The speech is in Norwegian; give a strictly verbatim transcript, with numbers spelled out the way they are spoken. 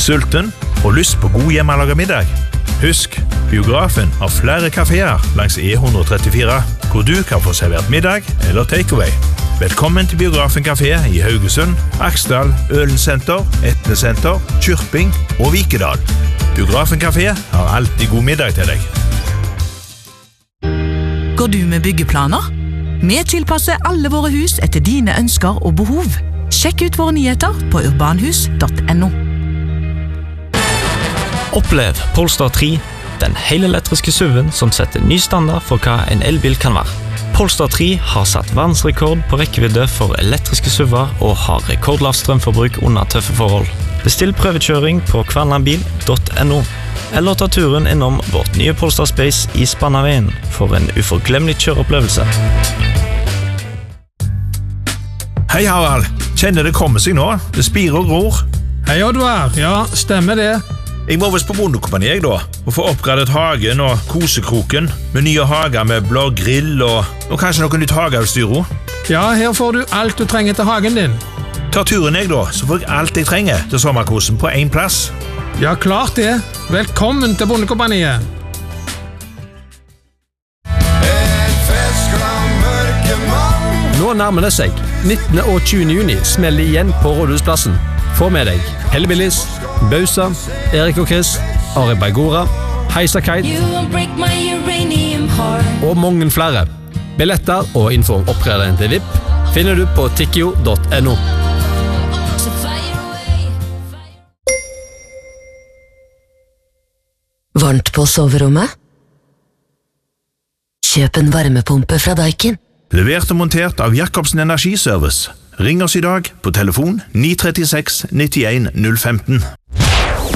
sulten og lyst på god hjemmelaget middag? Husk, biografen har flere kaféer langs E ett trettiofyra, hvor du kan få servert middag eller takeaway. Velkommen til Biografen Café i Haugesund, Aksdal, Ølensenter, Etnesenter, Kyrping og Vikedal. Biografen Café har alltid god middag til deg. Går du med byggeplaner? Vi tilpasser alle våre hus etter dine ønsker og behov. Sjekk ut våre nyheter på urbanhus punktum no. Opplev Polestar tre, den helelektriske S U V-en som setter ny standard for hva en elbil kan være. Polestar tre har satt verdensrekord på rekkevidde for elektriske S U V-er og har rekordlavt strømforbruk under tøffe forhold. Bestill prøvekjøring på kvernebil punktum no, eller ta turen innom vårt nye Polestar Space i Spannaveien for en uforglemmelig kjøreopplevelse. Hei Harald, kjenner det kommer seg nå? Det spirer og gror. Hei Oddvar, ja, stemmer det. Jeg må vist på bondekompani jeg da, og få oppgradet hagen og kosekroken, med nye hager med blå grill og, og kanskje noe nytt hageutstyr. Ja, her får du alt du trenger til hagen din. Ta turen jeg da, så får jeg alt jeg trenger til sommerkosen på en plass. Ja, klart det. Velkommen til bondekompaniet. Nå nærmer det seg. nittende og tjuende juni smeller igjen på Rådhusplassen. Få med deg Helle Billis, Bausa, Erik og Chris, Ari Baigora, Heisa Kite og mange flere. Billetter og info om oppgradering til V I P finner du på tikkio punktum no. Varmt på soverommet? Kjøp en varmepumpe fra Daikin. Levert og montert av Jakobsen Energiservice. Ring oss i dag på telefon ni tre seks ni en null femten.